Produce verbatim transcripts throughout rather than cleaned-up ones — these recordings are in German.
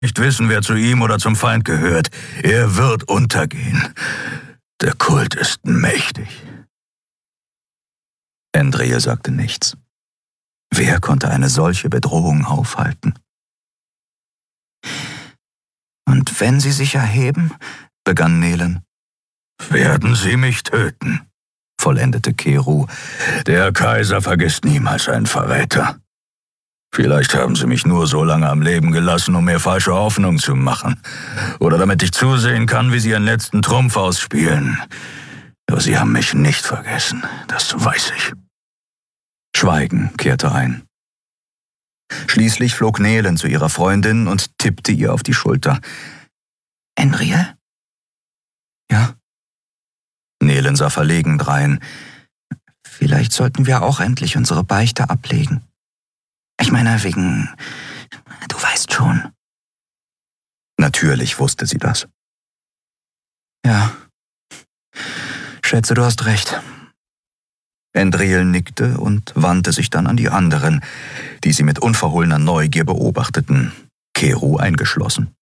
nicht wissen, wer zu ihm oder zum Feind gehört. Er wird untergehen. Der Kult ist mächtig. Endriel sagte nichts. Wer konnte eine solche Bedrohung aufhalten? »Und wenn sie sich erheben«, begann Nelen. »Werden sie mich töten«, vollendete Keru. »Der Kaiser vergisst niemals einen Verräter. Vielleicht haben sie mich nur so lange am Leben gelassen, um mir falsche Hoffnung zu machen. Oder damit ich zusehen kann, wie sie ihren letzten Trumpf ausspielen. Aber sie haben mich nicht vergessen, das weiß ich.« Schweigen kehrte ein. Schließlich flog Nelen zu ihrer Freundin und tippte ihr auf die Schulter. »Endriel?« »Ja?« Nelen sah verlegen drein. »Vielleicht sollten wir auch endlich unsere Beichte ablegen. Ich meine, wegen... Du weißt schon.« Natürlich wusste sie das. »Ja, schätze, du hast recht.« Endriel nickte und wandte sich dann an die anderen, die sie mit unverhohlener Neugier beobachteten, Keru eingeschlossen.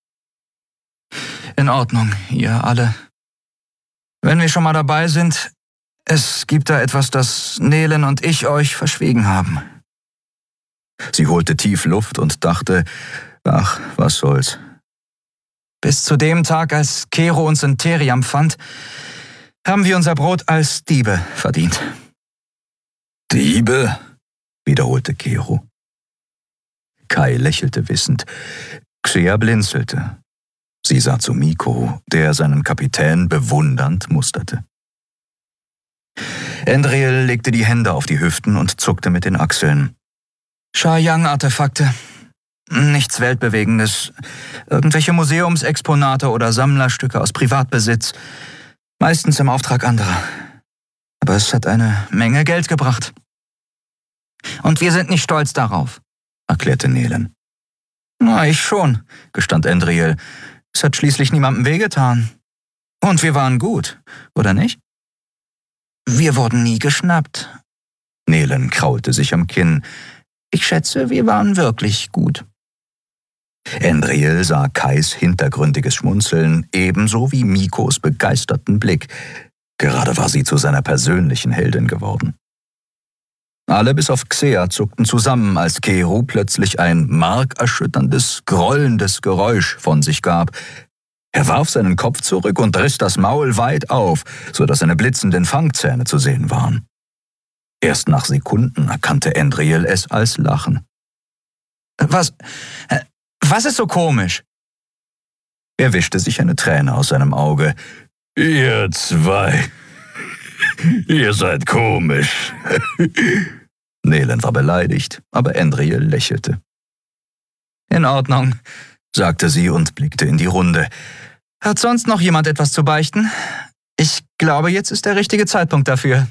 »In Ordnung, ihr alle. Wenn wir schon mal dabei sind, es gibt da etwas, das Nelen und ich euch verschwiegen haben.« Sie holte tief Luft und dachte, ach, was soll's. »Bis zu dem Tag, als Keru uns in Teriam fand, haben wir unser Brot als Diebe verdient.« »Diebe?« wiederholte Keru. Kai lächelte wissend. Xea blinzelte. Sie sah zu Miko, der seinen Kapitän bewundernd musterte. Endriel legte die Hände auf die Hüften und zuckte mit den Achseln. »Sha-Yang-Artefakte. Nichts Weltbewegendes. Irgendwelche Museumsexponate oder Sammlerstücke aus Privatbesitz. Meistens im Auftrag anderer. Aber es hat eine Menge Geld gebracht. Und wir sind nicht stolz darauf«, erklärte Nelen. »Na, ich schon«, gestand Endriel. »Es hat schließlich niemandem wehgetan. Und wir waren gut, oder nicht?« »Wir wurden nie geschnappt.« Nelen kraulte sich am Kinn. »Ich schätze, wir waren wirklich gut.« Endriel sah Kais hintergründiges Schmunzeln, ebenso wie Mikos begeisterten Blick. Gerade war sie zu seiner persönlichen Heldin geworden. Alle bis auf Xea zuckten zusammen, als Keru plötzlich ein markerschütterndes, grollendes Geräusch von sich gab. Er warf seinen Kopf zurück und riss das Maul weit auf, sodass seine blitzenden Fangzähne zu sehen waren. Erst nach Sekunden erkannte Endriel es als Lachen. »Was, was ist so komisch?« Er wischte sich eine Träne aus seinem Auge. »Ihr zwei, ihr seid komisch.« Nelen war beleidigt, aber Endriel lächelte. »In Ordnung«, sagte sie und blickte in die Runde. »Hat sonst noch jemand etwas zu beichten? Ich glaube, jetzt ist der richtige Zeitpunkt dafür.«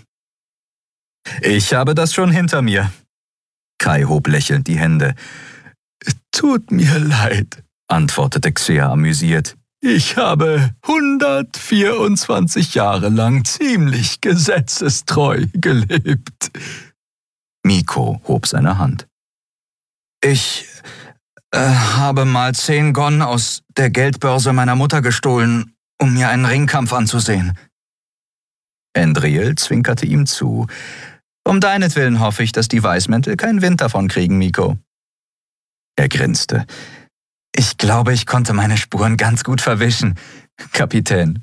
»Ich habe das schon hinter mir.« Kai hob lächelnd die Hände. »Tut mir leid«, antwortete Xea amüsiert. »Ich habe hundertvierundzwanzig Jahre lang ziemlich gesetzestreu gelebt.« Miko hob seine Hand. »Ich äh, habe mal zehn Gon aus der Geldbörse meiner Mutter gestohlen, um mir einen Ringkampf anzusehen.« Endriel zwinkerte ihm zu. »Um deinetwillen hoffe ich, dass die Weißmäntel keinen Wind davon kriegen, Miko.« Er grinste. »Ich glaube, ich konnte meine Spuren ganz gut verwischen, Kapitän.«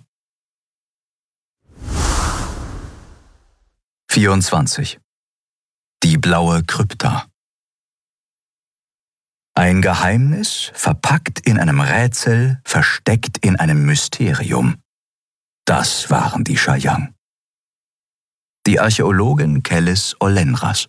vierundzwanzig. Die blaue Krypta. Ein Geheimnis, verpackt in einem Rätsel, versteckt in einem Mysterium. Das waren die Sha-Yang. Die Archäologin Kellis Olenras.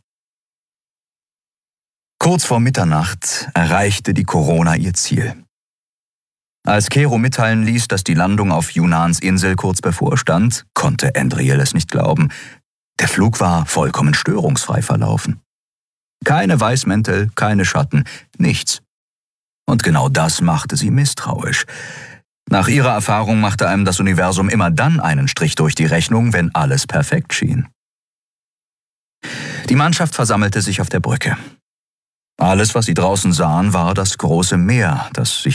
Kurz vor Mitternacht erreichte die Corona ihr Ziel. Als Keru mitteilen ließ, dass die Landung auf Yunans Insel kurz bevorstand, konnte Endriel es nicht glauben. Der Flug war vollkommen störungsfrei verlaufen. Keine Weißmäntel, keine Schatten, nichts. Und genau das machte sie misstrauisch. Nach ihrer Erfahrung machte einem das Universum immer dann einen Strich durch die Rechnung, wenn alles perfekt schien. Die Mannschaft versammelte sich auf der Brücke. Alles, was sie draußen sahen, war das große Meer, das sich